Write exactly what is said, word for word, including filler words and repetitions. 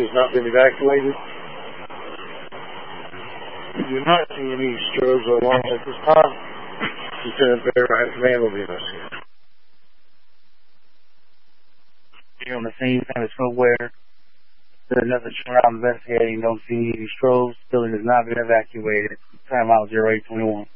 has not been evacuated. We do not see any strobes or alarms at this time. Lieutenant Bear Command will be investigating. Here on the scene, Lieutenant Smokware. There's nothing around investigating. Don't see any strobes. Building has not been evacuated. Time out zero eight twenty-one.